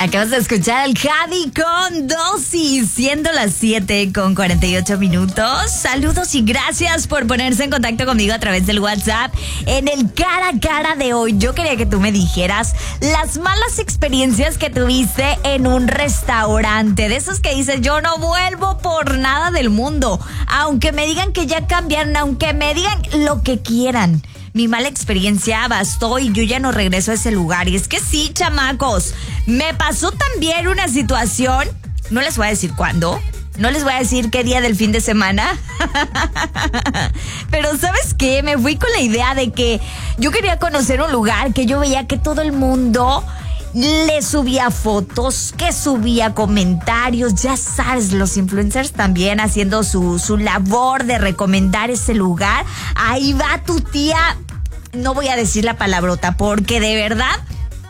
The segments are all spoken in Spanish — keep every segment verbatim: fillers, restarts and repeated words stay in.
Acabas de escuchar al Javi con Dosis, siendo las siete con cuarenta y ocho minutos. Saludos y gracias por ponerse en contacto conmigo a través del WhatsApp. En el cara a cara de hoy, yo quería que tú me dijeras las malas experiencias que tuviste en un restaurante. De esos que dices, yo no vuelvo por nada del mundo. Aunque me digan que ya cambiaron, aunque me digan lo que quieran. Mi mala experiencia bastó y yo ya no regreso a ese lugar. Y es que sí, chamacos, me pasó también una situación, no les voy a decir cuándo, no les voy a decir qué día del fin de semana, pero ¿sabes qué? Me fui con la idea de que yo quería conocer un lugar que yo veía que todo el mundo le subía fotos, que subía comentarios, ya sabes, los influencers también haciendo su, su labor de recomendar ese lugar. Ahí va tu tía, no voy a decir la palabrota porque de verdad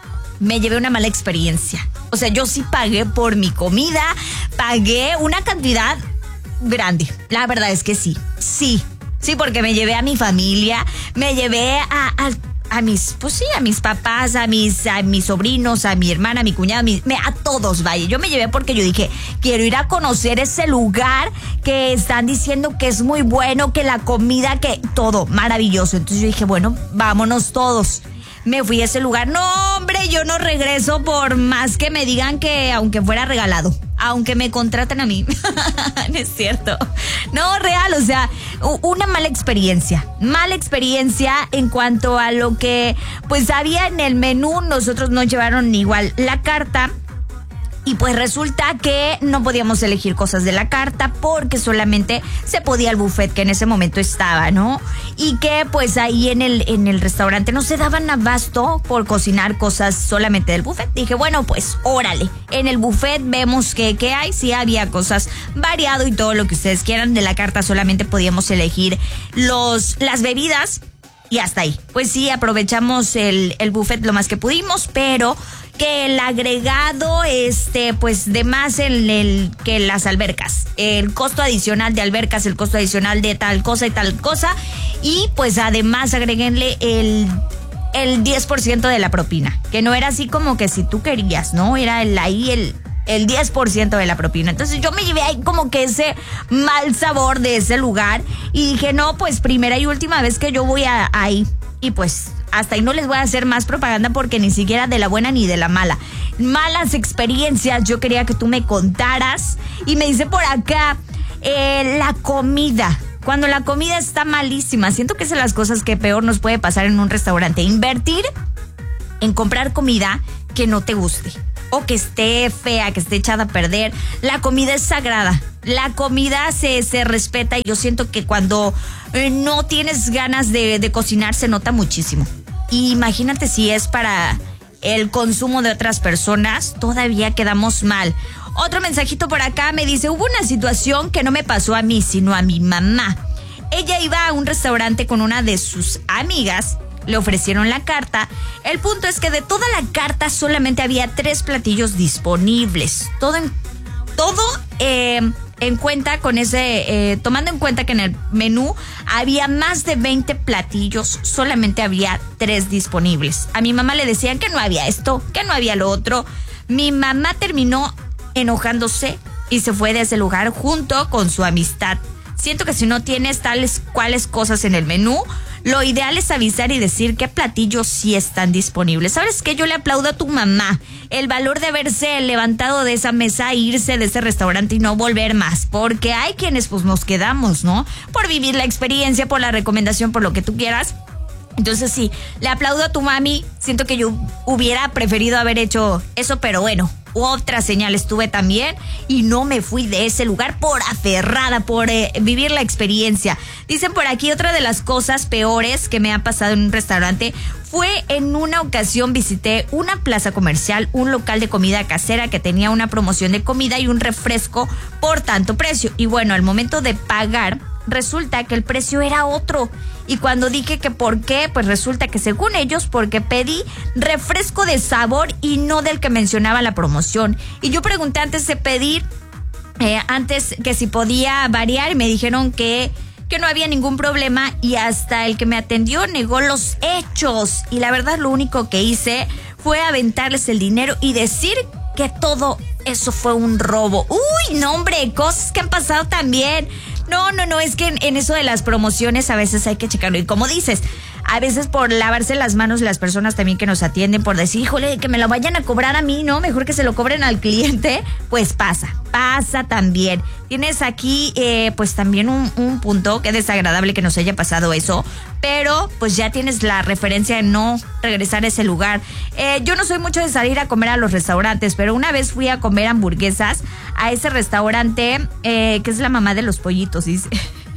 me llevé una mala experiencia. O sea, yo sí pagué por mi comida, pagué una cantidad grande. La verdad es que sí, sí, sí, porque me llevé a mi familia, me llevé a... a A mis, pues sí, a mis papás, a mis, a mis sobrinos, a mi hermana, a mi cuñado, a, mi, a todos, vaya. Yo me llevé porque yo dije, quiero ir a conocer ese lugar que están diciendo que es muy bueno, que la comida, que todo maravilloso. Entonces yo dije, bueno, vámonos todos. Me fui a ese lugar. No, hombre, yo no regreso por más que me digan que aunque fuera regalado, aunque me contraten a mí. No es cierto. No, real, o sea, una mala experiencia. Mala experiencia en cuanto a lo que pues había en el menú. Nosotros nos llevaron igual la carta. Y pues resulta que no podíamos elegir cosas de la carta porque solamente se podía el buffet que en ese momento estaba, ¿no? Y que pues ahí en el, en el restaurante no se daban abasto por cocinar cosas solamente del buffet. Dije, bueno, pues órale, en el buffet vemos que, que hay, sí había cosas variado y todo lo que ustedes quieran. De la carta solamente podíamos elegir los, las bebidas y hasta ahí. Pues sí, aprovechamos el, el buffet lo más que pudimos, pero que el agregado, este, pues de más el, el que las albercas, el costo adicional de albercas, el costo adicional de tal cosa y tal cosa, y pues además agreguenle el, el diez por ciento de la propina, que no era así como que si tú querías, ¿no? Era el, ahí el, el diez por ciento de la propina. Entonces yo me llevé ahí como que ese mal sabor de ese lugar y dije, no, pues primera y última vez que yo voy a, ahí. Y pues hasta ahí no les voy a hacer más propaganda porque ni siquiera de la buena ni de la mala. Malas experiencias, yo quería que tú me contaras. Y me dice por acá, eh, la comida. Cuando la comida está malísima, siento que es de las cosas que peor nos puede pasar en un restaurante. Invertir en comprar comida que no te guste o que esté fea, que esté echada a perder. La comida es sagrada. La comida se, se respeta y yo siento que cuando eh, no tienes ganas de, de cocinar se nota muchísimo. Y imagínate si es para el consumo de otras personas, todavía quedamos mal. Otro mensajito por acá me dice, hubo una situación que no me pasó a mí, sino a mi mamá. Ella iba a un restaurante con una de sus amigas, le ofrecieron la carta. El punto es que de toda la carta solamente había tres platillos disponibles. Todo en, todo eh, en cuenta con ese, eh, tomando en cuenta que en el menú había más de veinte platillos, solamente había tres disponibles. A mi mamá le decían que no había esto, que no había lo otro. Mi mamá terminó enojándose y se fue de ese lugar junto con su amistad. Siento que si no tienes tales cuales cosas en el menú, lo ideal es avisar y decir qué platillos sí están disponibles. ¿Sabes qué? Yo le aplaudo a tu mamá el valor de haberse levantado de esa mesa, irse de ese restaurante y no volver más. Porque hay quienes pues nos quedamos, ¿no? Por vivir la experiencia, por la recomendación, por lo que tú quieras. Entonces sí, le aplaudo a tu mami. Siento que yo hubiera preferido haber hecho eso, pero bueno, otra señal estuve también y no me fui de ese lugar por aferrada, por eh, vivir la experiencia. Dicen por aquí, otra de las cosas peores que me ha pasado en un restaurante fue en una ocasión visité una plaza comercial, un local de comida casera que tenía una promoción de comida y un refresco por tanto precio. Y bueno, al momento de pagar, resulta que el precio era otro. Y cuando dije que por qué, pues resulta que según ellos, porque pedí refresco de sabor y no del que mencionaba la promoción. Y yo pregunté antes de pedir, eh, antes que si podía variar, y me dijeron que, que no había ningún problema, y hasta el que me atendió negó los hechos. Y la verdad lo único que hice fue aventarles el dinero y decir que todo eso fue un robo. Uy, no, hombre, cosas que han pasado también. No, no, no, es que en, en eso de las promociones a veces hay que checarlo. Y como dices, a veces por lavarse las manos las personas también que nos atienden, por decir, híjole, que me lo vayan a cobrar a mí, ¿no? Mejor que se lo cobren al cliente. Pues pasa, pasa también. Tienes aquí, eh, pues también un, un punto, que desagradable que nos haya pasado eso, pero pues ya tienes la referencia de no regresar a ese lugar. Eh, yo no soy mucho de salir a comer a los restaurantes, pero una vez fui a comer hamburguesas a ese restaurante, eh, que es la mamá de los pollitos, dice.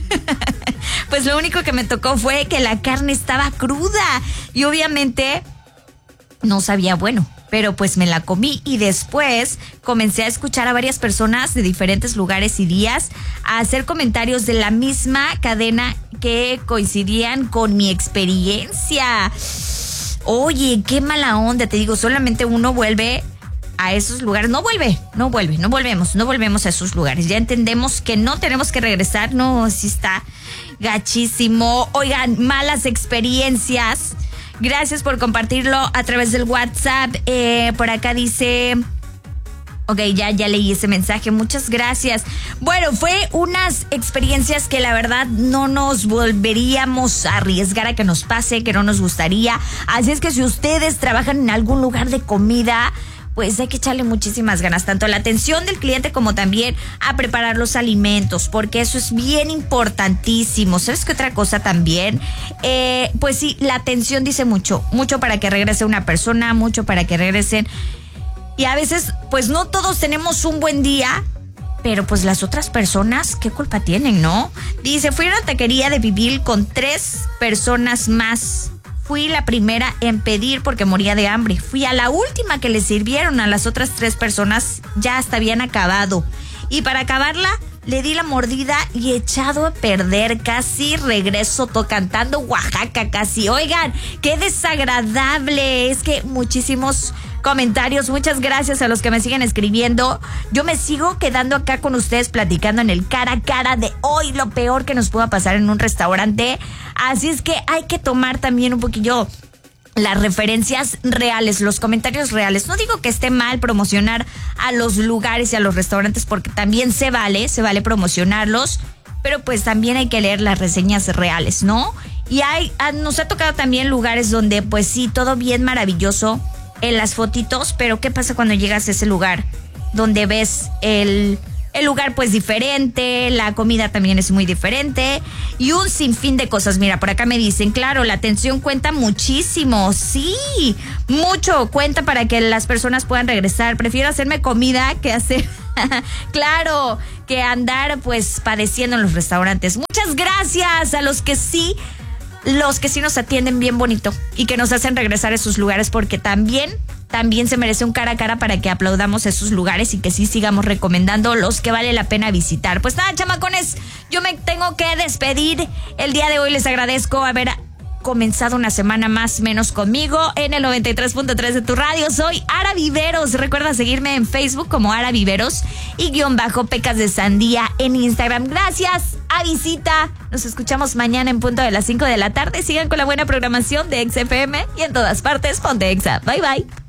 Pues lo único que me tocó fue que la carne estaba cruda y obviamente no sabía bueno, pero pues me la comí y después comencé a escuchar a varias personas de diferentes lugares y días a hacer comentarios de la misma cadena que coincidían con mi experiencia. Oye, qué mala onda, te digo, solamente uno vuelve a esos lugares, no vuelve, no vuelve, no volvemos, no volvemos a esos lugares. Ya entendemos que no tenemos que regresar, no, sí está gachísimo. Oigan, malas experiencias. Gracias por compartirlo a través del WhatsApp. Eh, por acá dice... Ok, ya, ya leí ese mensaje, muchas gracias. Bueno, fue unas experiencias que la verdad no nos volveríamos a arriesgar a que nos pase, que no nos gustaría. Así es que si ustedes trabajan en algún lugar de comida, pues hay que echarle muchísimas ganas, tanto a la atención del cliente como también a preparar los alimentos, porque eso es bien importantísimo. ¿Sabes qué otra cosa también? Eh, pues sí, la atención dice mucho, mucho para que regrese una persona, mucho para que regresen. Y a veces, pues no todos tenemos un buen día, pero pues las otras personas, ¿qué culpa tienen, no? Dice, fui a una taquería de Pibil con tres personas más. Fui la primera en pedir porque moría de hambre. Fui a la última que le sirvieron. A las otras tres personas ya hasta habían acabado. Y para acabarla, le di la mordida y echado a perder. Casi regreso to cantando Oaxaca, casi. Oigan, qué desagradable. Es que muchísimos comentarios, muchas gracias a los que me siguen escribiendo. Yo me sigo quedando acá con ustedes platicando en el cara a cara de hoy lo peor que nos pueda pasar en un restaurante. Así es que hay que tomar también un poquillo las referencias reales, los comentarios reales. No digo que esté mal promocionar a los lugares y a los restaurantes, porque también se vale, se vale promocionarlos, pero pues también hay que leer las reseñas reales, ¿no? Y hay, nos ha tocado también lugares donde pues sí, todo bien maravilloso en las fotitos, pero ¿qué pasa cuando llegas a ese lugar donde ves el, el lugar pues diferente, la comida también es muy diferente y un sinfín de cosas? Mira, por acá me dicen, claro, la atención cuenta muchísimo, sí, mucho cuenta para que las personas puedan regresar. Prefiero hacerme comida que hacer, claro, que andar pues padeciendo en los restaurantes. Muchas gracias a los que sí los que sí nos atienden bien bonito y que nos hacen regresar a esos lugares, porque también, también se merece un cara a cara para que aplaudamos esos lugares y que sí sigamos recomendando los que vale la pena visitar. Pues nada, chamacones, yo me tengo que despedir. El día de hoy les agradezco haber comenzado una semana más menos conmigo en el noventa y tres punto tres de tu radio. Soy Ara Viveros. Recuerda seguirme en Facebook como Ara Viveros y guión bajo Pecas de Sandía en Instagram. Gracias, Avisita. Nos escuchamos mañana en punto de las cinco de la tarde. Sigan con la buena programación de X F M y en todas partes ponte Exa. Bye bye.